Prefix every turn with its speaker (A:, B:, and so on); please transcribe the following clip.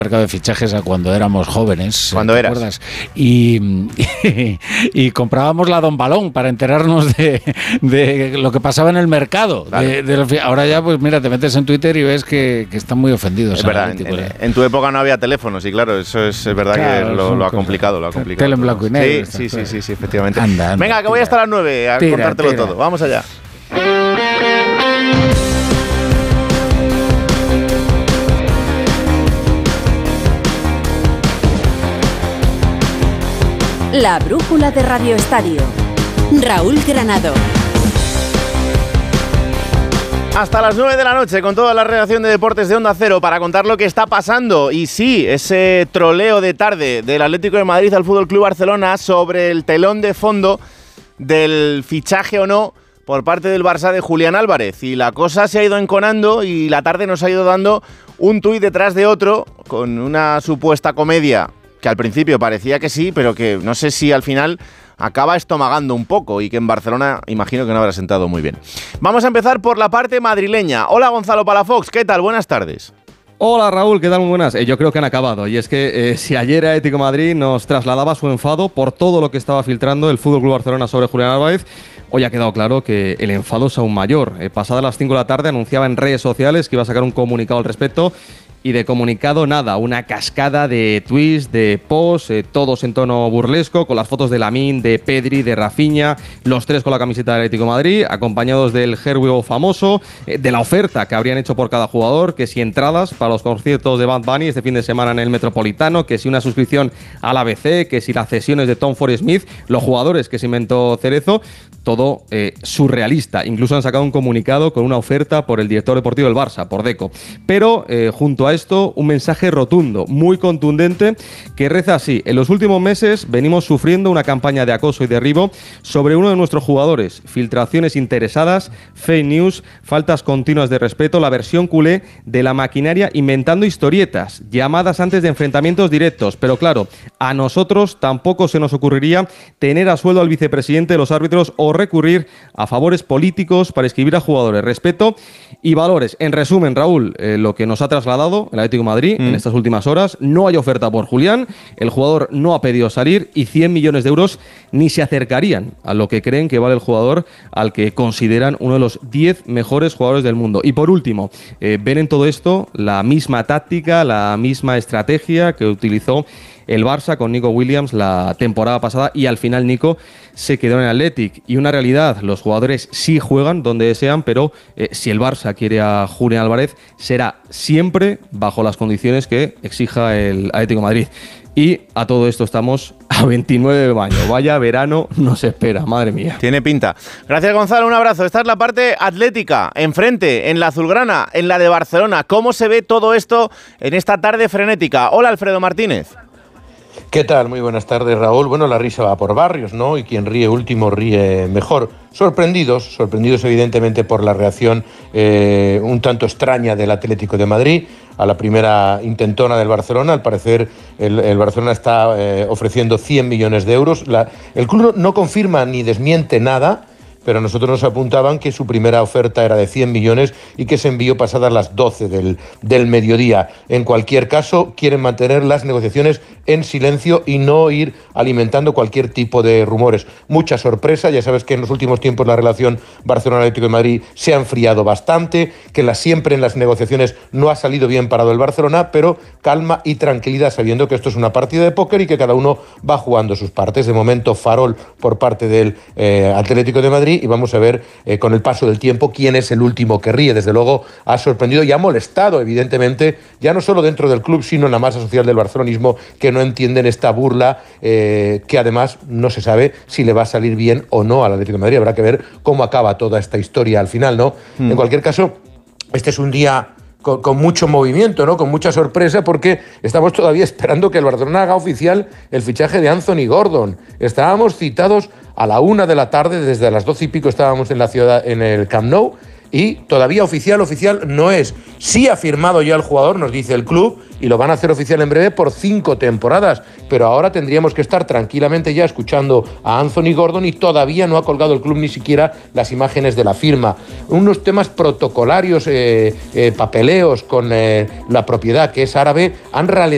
A: mercado de fichajes a cuando éramos jóvenes.
B: Cuando eras.
A: ¿Acuerdas? Y comprábamos la Don Balón para enterarnos de lo que pasaba en el mercado.
B: Vale.
A: Ahora ya, pues mira, te metes en Twitter y ves que están muy ofendidos.
B: Es verdad, en tu época no había teléfonos y claro, eso es verdad, claro, que lo ha complicado. Tele
A: en blanco y negro.
B: Sí, efectivamente.
A: Anda,
B: venga, que voy hasta las 9 a contártelo todo. Vamos allá.
C: La brújula de Radio Estadio. Raúl Granado.
B: Hasta las 9 de la noche con toda la redacción de Deportes de Onda Cero para contar lo que está pasando. Y sí, ese troleo de tarde del Atlético de Madrid al Fútbol Club Barcelona sobre el telón de fondo del fichaje o no por parte del Barça de Julián Álvarez. Y la cosa se ha ido enconando y la tarde nos ha ido dando un tuit detrás de otro con una supuesta comedia que al principio parecía que sí, pero que no sé si al final acaba estomagando un poco y que en Barcelona imagino que no habrá sentado muy bien. Vamos a empezar por la parte madrileña. Hola Gonzalo Palafox, ¿qué tal? Buenas tardes.
D: Hola Raúl, ¿qué tal? Muy buenas. Yo creo que han acabado y es que si ayer Atlético de Madrid nos trasladaba su enfado por todo lo que estaba filtrando el FC Barcelona sobre Julián Álvarez, hoy ha quedado claro que el enfado es aún mayor. Pasadas las 5 de la tarde anunciaba en redes sociales que iba a sacar un comunicado al respecto. Y de comunicado nada, una cascada de tweets, de posts, todos en tono burlesco, con las fotos de Lamine, de Pedri, de Rafinha, los tres con la camiseta del Atlético de Madrid, acompañados del Herwig famoso, de la oferta que habrían hecho por cada jugador, que si entradas para los conciertos de Bad Bunny este fin de semana en el Metropolitano, que si una suscripción al ABC, que si las cesiones de Tom Ford Smith, los jugadores que se inventó Cerezo, todo surrealista. Incluso han sacado un comunicado con una oferta por el director deportivo del Barça, por Deco. Pero junto a esto, un mensaje rotundo, muy contundente, que reza así: en los últimos meses venimos sufriendo una campaña de acoso y derribo sobre uno de nuestros jugadores, filtraciones interesadas, fake news, faltas continuas de respeto, la versión culé de la maquinaria inventando historietas, llamadas antes de enfrentamientos directos, pero claro, a nosotros tampoco se nos ocurriría tener a sueldo al vicepresidente de los árbitros o recurrir a favores políticos para inscribir a jugadores. Respeto y valores. En resumen, Raúl, lo que nos ha trasladado el Atlético de Madrid en estas últimas horas: no hay oferta por Julián, el jugador no ha pedido salir y 100 millones de euros ni se acercarían a lo que creen que vale el jugador al que consideran uno de los 10 mejores jugadores del mundo. Y por último, ven en todo esto la misma táctica, la misma estrategia que utilizó el Barça con Nico Williams la temporada pasada y al final Nico se quedó en el Athletic. Y una realidad, los jugadores sí juegan donde desean, pero si el Barça quiere a Julián Álvarez será siempre bajo las condiciones que exija el Atlético de Madrid. Y a todo esto estamos a 29 de mayo. Vaya verano nos espera, madre mía.
B: Tiene pinta. Gracias Gonzalo, un abrazo. Esta es la parte atlética, enfrente, en la azulgrana, en la de Barcelona. ¿Cómo se ve todo esto en esta tarde frenética? Hola Alfredo Martínez.
E: ¿Qué tal? Muy buenas tardes, Raúl. Bueno, la risa va por barrios, ¿no? Y quien ríe último ríe mejor. Sorprendidos evidentemente por la reacción un tanto extraña del Atlético de Madrid a la primera intentona del Barcelona. Al parecer el Barcelona está ofreciendo 100 millones de euros. El club no confirma ni desmiente nada, pero a nosotros nos apuntaban que su primera oferta era de 100 millones y que se envió pasadas las 12 del mediodía. En cualquier caso, quieren mantener las negociaciones en silencio y no ir alimentando cualquier tipo de rumores. Mucha sorpresa, ya sabes que en los últimos tiempos la relación Barcelona-Atlético de Madrid se ha enfriado bastante, que siempre en las negociaciones no ha salido bien parado el Barcelona, pero calma y tranquilidad sabiendo que esto es una partida de póker y que cada uno va jugando sus partes. De momento, farol por parte del Atlético de Madrid. Y vamos a ver con el paso del tiempo quién es el último que ríe. Desde luego ha sorprendido y ha molestado, evidentemente, ya no solo dentro del club, sino en la masa social del barcelonismo, que no entienden esta burla, que además no se sabe si le va a salir bien o no al Atlético de Madrid. Habrá que ver cómo acaba toda esta historia al final, ¿no? En cualquier caso, este es un día con mucho movimiento, ¿no? Con mucha sorpresa, porque estamos todavía esperando que el Barcelona haga oficial el fichaje de Anthony Gordon. Estábamos citados a la 1 de la tarde, desde las 12 y pico estábamos en la ciudad, en el Camp Nou, y todavía oficial no es. Sí ha firmado ya el jugador, nos dice el club, y lo van a hacer oficial en breve por 5 temporadas, pero ahora tendríamos que estar tranquilamente ya escuchando a Anthony Gordon y todavía no ha colgado el club ni siquiera las imágenes de la firma. Unos temas protocolarios, papeleos con la propiedad que es árabe, han ralentizado